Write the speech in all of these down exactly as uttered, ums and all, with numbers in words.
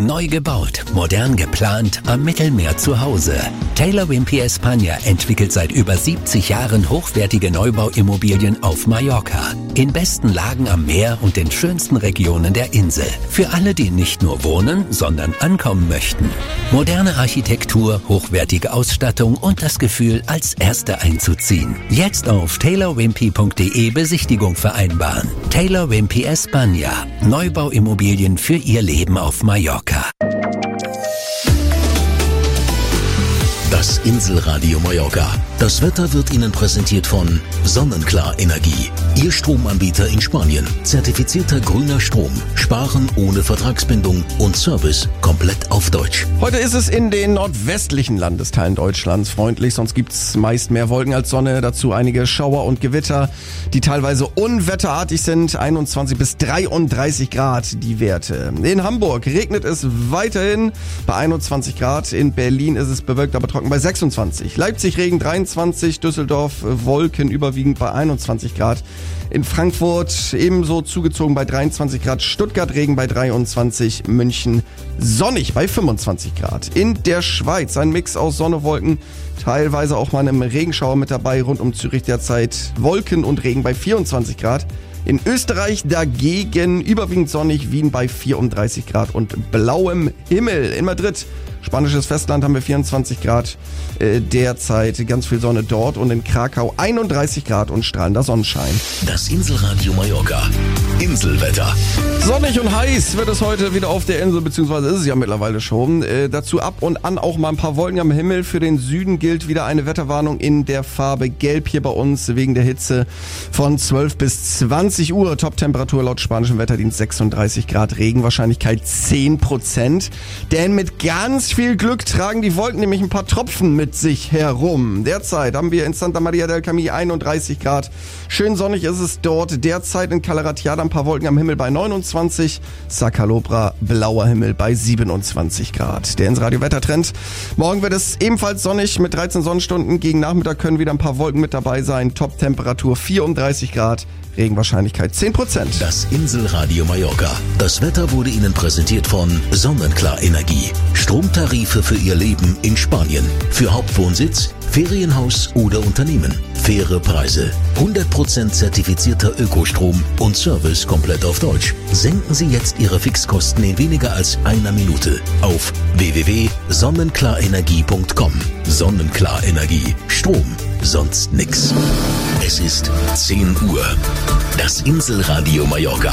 Neu gebaut, modern geplant, am Mittelmeer zu Hause. Taylor Wimpey España entwickelt seit über siebzig Jahren hochwertige Neubauimmobilien auf Mallorca. In besten Lagen am Meer und den schönsten Regionen der Insel. Für alle, die nicht nur wohnen, sondern ankommen möchten. Moderne Architektur, hochwertige Ausstattung und das Gefühl, als Erste einzuziehen. Jetzt auf taylor wimpey punkt de Besichtigung vereinbaren. Taylor Wimpey España. Neubauimmobilien für Ihr Leben auf Mallorca. Das Inselradio Mallorca. Das Wetter wird Ihnen präsentiert von Sonnenklar Energie. Ihr Stromanbieter in Spanien. Zertifizierter grüner Strom. Sparen ohne Vertragsbindung und Service komplett auf Deutsch. Heute ist es in den nordwestlichen Landesteilen Deutschlands freundlich, sonst gibt's meist mehr Wolken als Sonne. Dazu einige Schauer und Gewitter, die teilweise unwetterartig sind. einundzwanzig bis dreiunddreißig Grad die Werte. In Hamburg regnet es weiterhin bei einundzwanzig Grad. In Berlin ist es bewölkt, aber trocken bei sechsundzwanzig. Leipzig Regen dreiundzwanzig, Düsseldorf Wolken überwiegend bei einundzwanzig Grad. In Frankfurt ebenso zugezogen bei dreiundzwanzig Grad, Stuttgart Regen bei dreiundzwanzig, München sonnig bei fünfundzwanzig Grad. In der Schweiz ein Mix aus Sonne, Wolken, teilweise auch mal einem Regenschauer mit dabei, rund um Zürich derzeit Wolken und Regen bei vierundzwanzig Grad. In Österreich dagegen überwiegend sonnig, Wien bei vierunddreißig Grad und blauem Himmel. In Madrid, spanisches Festland, haben wir vierundzwanzig Grad äh, derzeit, ganz viel Sonne dort, und in Krakau einunddreißig Grad und strahlender Sonnenschein. Das Inselradio Mallorca. Inselwetter. Sonnig und heiß wird es heute wieder auf der Insel, beziehungsweise ist es ja mittlerweile schon. Äh, dazu ab und an auch mal ein paar Wolken am Himmel. Für den Süden gilt wieder eine Wetterwarnung in der Farbe Gelb hier bei uns wegen der Hitze von zwölf bis zwanzig Uhr. Top-Temperatur laut spanischem Wetterdienst sechsunddreißig Grad, Regenwahrscheinlichkeit zehn Prozent. Denn mit ganz viel Glück tragen die Wolken nämlich ein paar Tropfen mit sich herum. Derzeit haben wir in Santa Maria del Camí einunddreißig Grad. Schön sonnig ist es dort. Derzeit in Calaratiada ein paar Wolken am Himmel bei neunundzwanzig. Sacalobra blauer Himmel bei siebenundzwanzig Grad. Der Insradio-Wettertrend. Morgen wird es ebenfalls sonnig mit dreizehn Sonnenstunden. Gegen Nachmittag können wieder ein paar Wolken mit dabei sein. Top-Temperatur vierunddreißig Grad. Regenwahrscheinlichkeit zehn Prozent. Das Inselradio Mallorca. Das Wetter wurde Ihnen präsentiert von Sonnenklar Energie. Stromtarife für Ihr Leben in Spanien. Für Hauptwohnsitz, Ferienhaus oder Unternehmen. Faire Preise. hundert Prozent zertifizierter Ökostrom und Service komplett auf Deutsch. Senken Sie jetzt Ihre Fixkosten in weniger als einer Minute auf w w w punkt sonnenklarenergie punkt com. Sonnenklar Energie. Strom. Sonst nix. Es ist zehn Uhr. Das Inselradio Mallorca.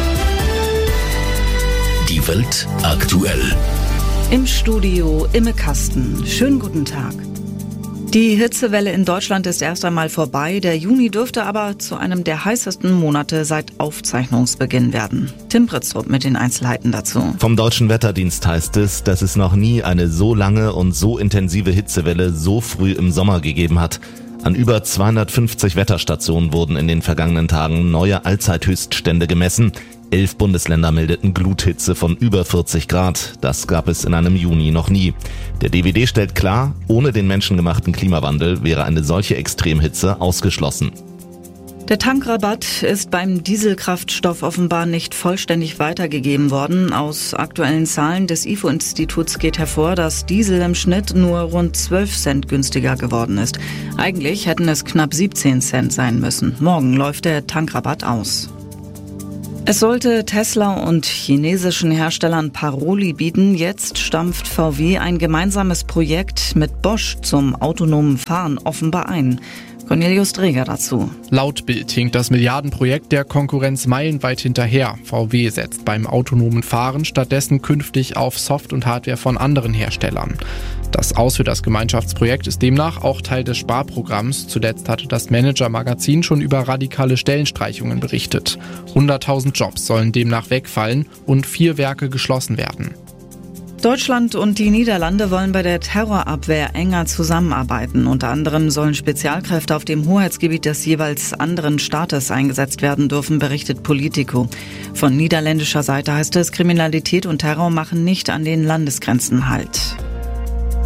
Die Welt aktuell. Im Studio Imme Kasten. Schönen guten Tag. Die Hitzewelle in Deutschland ist erst einmal vorbei. Der Juni dürfte aber zu einem der heißesten Monate seit Aufzeichnungsbeginn werden. Tim Pritztrup mit den Einzelheiten dazu. Vom Deutschen Wetterdienst heißt es, dass es noch nie eine so lange und so intensive Hitzewelle so früh im Sommer gegeben hat. An über zweihundertfünfzig Wetterstationen wurden in den vergangenen Tagen neue Allzeithöchststände gemessen. Elf Bundesländer meldeten Gluthitze von über vierzig Grad. Das gab es in einem Juni noch nie. Der D W D stellt klar, ohne den menschengemachten Klimawandel wäre eine solche Extremhitze ausgeschlossen. Der Tankrabatt ist beim Dieselkraftstoff offenbar nicht vollständig weitergegeben worden. Aus aktuellen Zahlen des I F O-Instituts geht hervor, dass Diesel im Schnitt nur rund zwölf Cent günstiger geworden ist. Eigentlich hätten es knapp siebzehn Cent sein müssen. Morgen läuft der Tankrabatt aus. Es sollte Tesla und chinesischen Herstellern Paroli bieten. Jetzt stampft V W ein gemeinsames Projekt mit Bosch zum autonomen Fahren offenbar ein. Cornelius Dreger dazu. Laut Bild hinkt das Milliardenprojekt der Konkurrenz meilenweit hinterher. V W setzt beim autonomen Fahren stattdessen künftig auf Soft- und Hardware von anderen Herstellern. Das Aus für das Gemeinschaftsprojekt ist demnach auch Teil des Sparprogramms. Zuletzt hatte das Manager-Magazin schon über radikale Stellenstreichungen berichtet. hunderttausend Jobs sollen demnach wegfallen und vier Werke geschlossen werden. Deutschland und die Niederlande wollen bei der Terrorabwehr enger zusammenarbeiten. Unter anderem sollen Spezialkräfte auf dem Hoheitsgebiet des jeweils anderen Staates eingesetzt werden dürfen, berichtet Politico. Von niederländischer Seite heißt es, Kriminalität und Terror machen nicht an den Landesgrenzen Halt.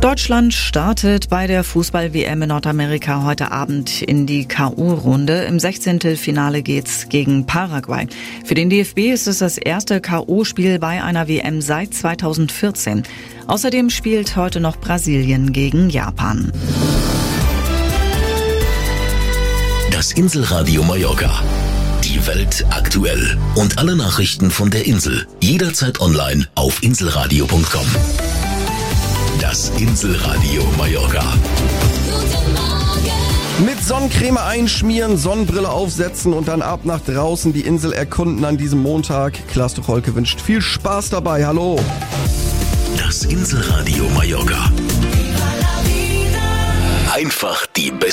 Deutschland startet bei der Fußball-W M in Nordamerika heute Abend in die K O-Runde. Im Sechzehntelfinale geht's gegen Paraguay. Für den D F B ist es das erste K O-Spiel bei einer W M seit zweitausendvierzehn. Außerdem spielt heute noch Brasilien gegen Japan. Das Inselradio Mallorca. Die Welt aktuell. Und alle Nachrichten von der Insel. Jederzeit online auf inselradio punkt com. Das Inselradio Mallorca. Mit Sonnencreme einschmieren, Sonnenbrille aufsetzen und dann ab nach draußen die Insel erkunden an diesem Montag. Klaas Tucholke wünscht viel Spaß dabei. Hallo. Das Inselradio Mallorca. Einfach die beste